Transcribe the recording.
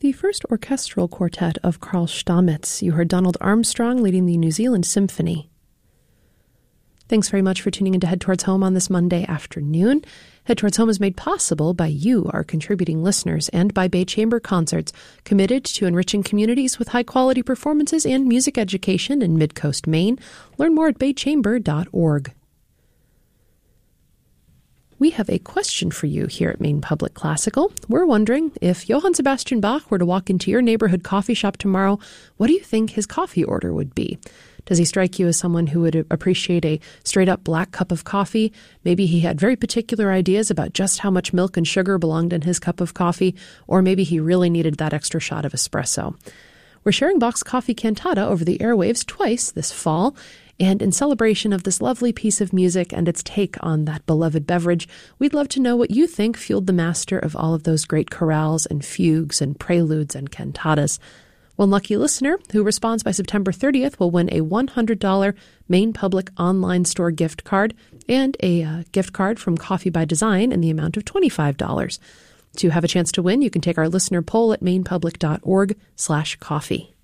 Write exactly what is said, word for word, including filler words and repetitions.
The first orchestral quartet of Carl Stamitz. You heard Donald Armstrong leading the New Zealand Symphony. Thanks very much for tuning in to Head Towards Home on this Monday afternoon. Head Towards Home is made possible by you, our contributing listeners, and by Bay Chamber Concerts, committed to enriching communities with high-quality performances and music education in Mid-Coast Maine. Learn more at bay chamber dot org. We have a question for you here at Maine Public Classical. We're wondering, if Johann Sebastian Bach were to walk into your neighborhood coffee shop tomorrow, what do you think his coffee order would be? Does he strike you as someone who would appreciate a straight-up black cup of coffee? Maybe he had very particular ideas about just how much milk and sugar belonged in his cup of coffee, or maybe he really needed that extra shot of espresso. We're sharing Bach's Coffee Cantata over the airwaves twice this fall, and in celebration of this lovely piece of music and its take on that beloved beverage, we'd love to know what you think fueled the master of all of those great chorales and fugues and preludes and cantatas. One lucky listener who responds by September thirtieth will win a one hundred dollars Maine Public online store gift card and a uh, gift card from Coffee by Design in the amount of twenty-five dollars. To have a chance to win, you can take our listener poll at mainpublic dot org slash coffee.